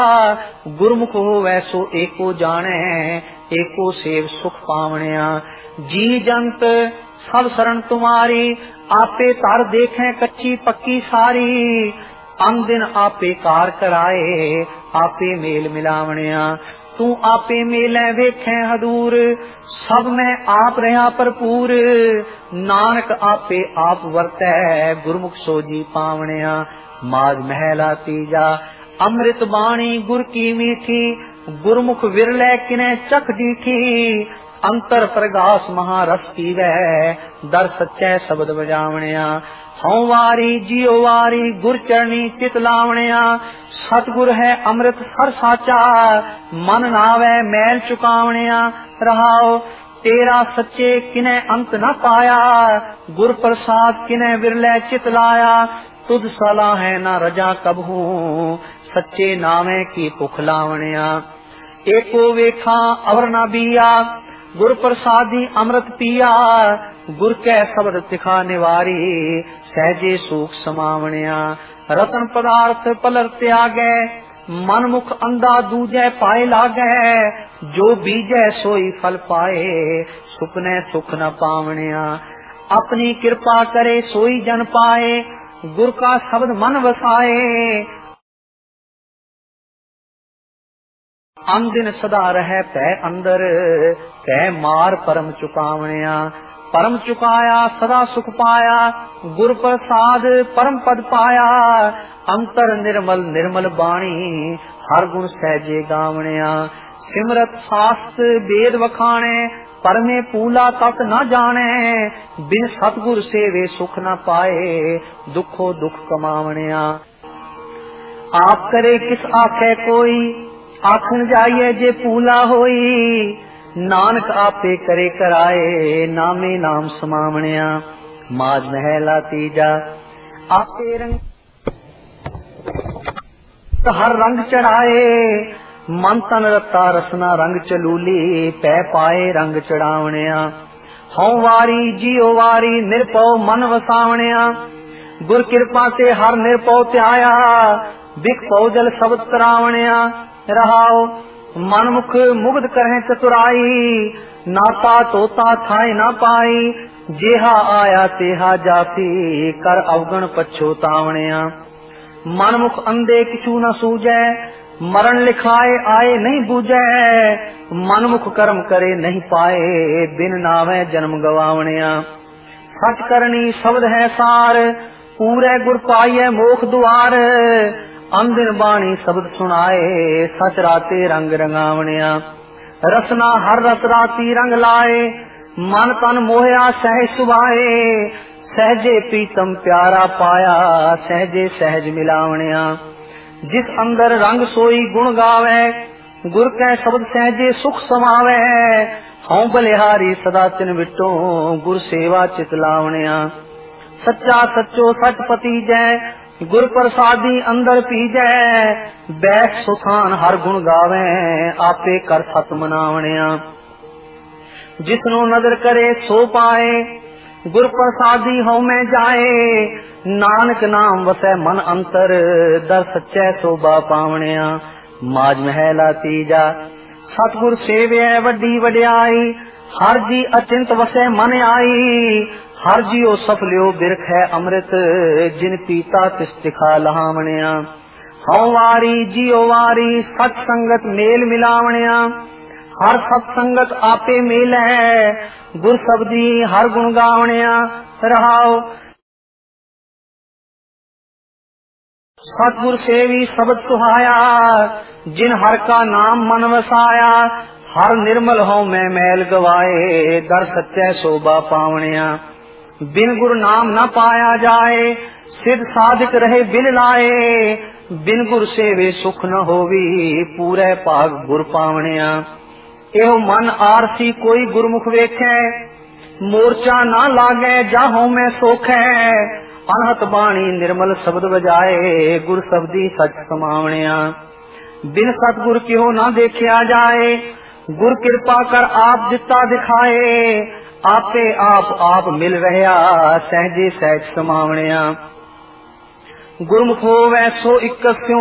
गुरमुख होवै सो एको जाने, एको सेव सुख पावणिया। जी जंत सब शरण तुम्हारी, आपे तर देखें कच्ची पक्की सारी। अन दिन आपे कार कराए, आपे मेल मिलावणिया। तू आपे मेले वेखें हदूर, सब में आप रहा भरपूर। नानक आपे आप वरतै, गुरमुख सोजी पावणिया। माज महला तीजा अमृत बाणी गुर की मीठी, गुरमुख विरले किने चख डीठी। अंतर प्रगास महारस पीवै, दर सच्चे शब्द बजावणिया। हऊं वारी जियो वारी गुर चरणी चित लावणिया। सतगुर है अमृत हर साचा, मन नावै मैल चुकावणिया। रहाओ तेरा सच्चे किने अंत न पाया, गुर प्रसाद किने विरले चित लाया। तुझ सलाह है न रजा कबहू, सच्चे नामे की भुख लावणिया। एको वेखा अवर न बिया, गुर प्रसादी अमृत पिया। गुर कै शब्द तिखा निवारी, सहजे सुख समावणिया। रतन पदार्थ पलर त्यागै, मन मुख अंधा दूजै पाए लागै। जो बीजै सोई फल पाए, सुपने सुख न पावणिया। अपनी कृपा करे सोई जन पाए, गुर का शब्द मन वसाए। अन दिन सदा रहे पै अंदर, पै मार परम चुकावणिया। परम चुकाया सदा सुख पाया, गुर प्रसाद परम पद पाया। अंतर निर्मल निर्मल बाणी, हर गुण सहजे गावणिया। सिमरत शास्त्र वेद वखाणे, परमे पूला तत न जाने। बिन सतगुर सेवे सुख न पाए, दुखो दुख कमावणिया। आप करे किस आखे कोई, आखन जाइए जे पूला होई। नानक आपे करे कराए, नामे नाम समावणिया। माज महला तीजा आपे रंग हर रंग चढ़ाए। मन तन रता रसना रंग चलूली, पै पाए रंग चढ़ावणिया। हऊं वारी जियो वारी निरपौ मन वसावणिया। गुर कृपा से हर निरपौ त्याया, बिख पौजल शब्द तरावणिया। रहाओ मन मुख मुग्ध करें चतुराई, नाता तोता थाए ना पाई। जेहा आया तेहा जाती, कर अवगण पछोतावणिया। मन मुख अंधे किछू न सूझै, मरण लिखाए आए नहीं बूझै। मन मुख कर्म करे नहीं पाए, बिन नावे जन्म गवावणिया। सच करनी शब्द है सार, पूरे गुर पाइए मोख द्वार। अंदिन बाणी शब्द सुनाए, सच राते रंग रंगावणिया। रसना हर रस राती रंग लाए, मन तन मोहया सहज सुभाए। सहजे प्रीतम प्यारा पाया, सहजे सहज मिलावणिया। जिस अंदर रंग सोई गुण गावे, गुर कै शब्द सहजे सुख समावे। हऊं बलिहारी सदा तिन विटो, गुर सेवा चित लावणिया। सच्चा सच्चो सचपति जय, गुर प्रसादी अंदर पीजै। बैठ सुखान हर गुण गावे, आपे कर सत मनावणिया। जिसनो नजर करे सो पाए, गुर प्रसादी हऊं में जाए। नानक नाम वसै मन अंतर, दर सच्चै शोभा पावणिया। माज महला तीजा सतगुर सेवे वड्डी वड्याई, हर जी अचिंत वसै मन आई। हर जियो सफलियो बिरख है अमृत, जिन पीता तिस तिखा लहावणिया। हऊं वारी जियो वारी सत संगत मेल मिलावणिया। हर सत संगत आपे मेल है, गुर शब्दी हर गुण गावणिया। रहाओ सतगुर सेवी शब्द सुहाया, जिन हर का नाम मन वसाया। हर निर्मल हो मैं मैल गवाए, दर सच्चे शोभा पावणिया। बिन गुरु नाम न पाया जाए, सिद्ध साधिक रहे बिन लाए। बिन गुरु सेवे सुख न होवी, पूरे भाग गुर पावणिया। एहो मन आरसी कोई गुरमुख वेखे, मोर्चा ना लागे जाहो मैं सोखे। अनहत बाणी निर्मल शब्द बजाए, गुर शब्दी सच समावणिया। बिन सतगुर क्यों ना देखिया जाए, गुर कृपा कर आप जिता दिखाए। आपे आप मिल रहा, सहजे सहज समावणिया। गुरमुख होवै सो इक